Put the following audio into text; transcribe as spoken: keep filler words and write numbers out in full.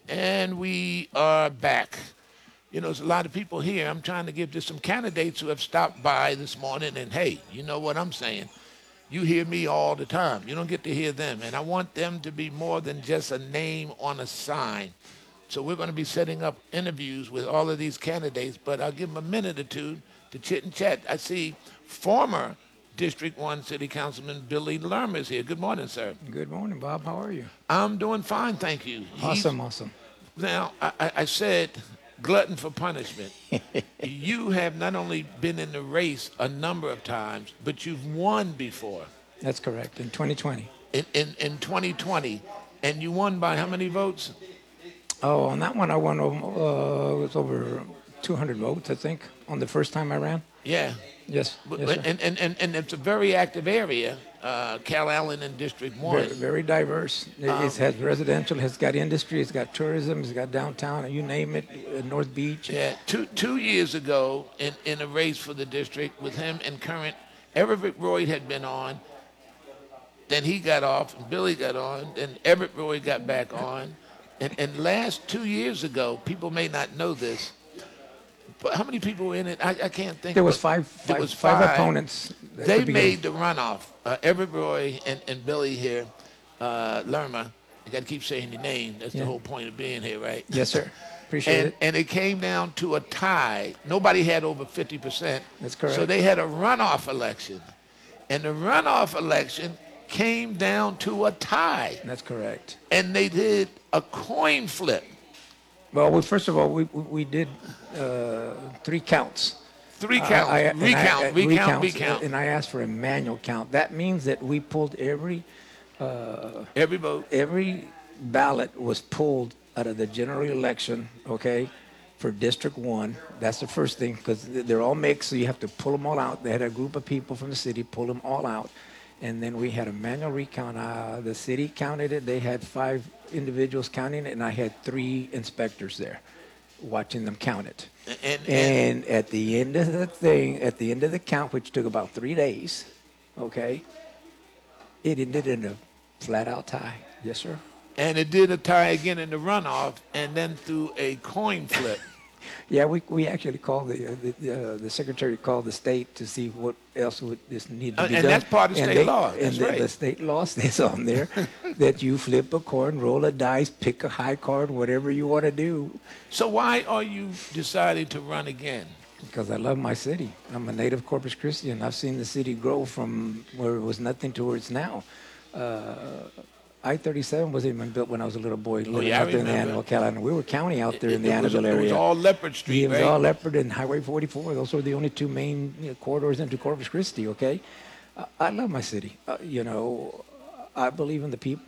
And we are back. You know, there's a lot of people here. I'm trying to give to some candidates who have stopped by this morning. And hey, you know what I'm saying? You hear me all the time. You don't get to hear them. And I want them to be more than just a name on a sign. So we're going to be setting up interviews with all of these candidates. But I'll give them a minute or two to chit and chat. I see former District one City Councilman Billy Lerma is here. Good morning, sir. Good morning, Bob. How are you? I'm doing fine, thank you. He's, Awesome, awesome. now, I, I I said glutton for punishment. You have not only been in the race a number of times, but you've won before That's correct. In twenty twenty. in, in, in twenty twenty. And you won by how many votes? Oh, on that one, I won. Um, uh, it was over two hundred votes, I think, on the first time I ran. Yeah. Yes. But, yes sir. and, and, and, and it's a very active area, uh, Cal Allen in District one. Very, very diverse. It, it has residential, it's got industry, it's got tourism, it's got downtown, you name it, uh, North Beach. Yeah, two two years ago in, in a race for the district with him and current Everett Royd had been on. Then he got off and Billy got on. Then Everett Royd got back on. And and last two years ago, people may not know this, but how many people were in it? I, I can't think. There was but five, there five, was five five. opponents. at They the beginning. made the runoff. Uh, Everett Roy and, and Billy here, uh, Lerma. You got to keep saying your name. That's Yeah. the whole point of being here, right? Yes, sir. Appreciate And, it. and it came down to a tie. Nobody had over fifty percent. That's correct. So they had a runoff election. And the runoff election came down to a tie. That's correct. And they did a coin flip. Well, we, first of all, we, we we did uh, three counts. Three counts. I- I- and I- recount, uh, recount, recounts, recount. And I asked for a manual count. That means that we pulled every Every vote. every ballot was pulled out of the general election, okay, for District One. That's the first thing, because they're all mixed, so you have to pull them all out. They had a group of people from the city pull them all out, and then we had a manual recount. Uh, the city counted it. They had five individuals counting it, and I had three inspectors there watching them count it. And, and, And at the end of the thing, at the end of the count, which took about three days, okay, it ended in a flat-out tie. Yes, sir. and it did a tie again in the runoff, and then through a coin flip. Yeah, we we actually called the uh, the, uh, the secretary called the state to see what else would this need to Uh, be and done. that's part of state they- law. And That's the, right. the state law says on there that you flip a coin, roll a dice, pick a high card, whatever you want to do. So why are you deciding to run again? Because I love my city. I'm a native Corpus Christi, and I've seen the city grow from where it was nothing to where it's now. Uh, I thirty-seven wasn't even built when I was a little boy living Oh, yeah, I out there in the remember. Annabelle, Carolina. We were county out there in the it, was, Annabelle it area. was all Leopard Street, Yeah, it was right? all Leopard and Highway forty-four. Those were the only two main you know, corridors into Corpus Christi, okay? I, I love my city. Uh, you know, I believe in the people.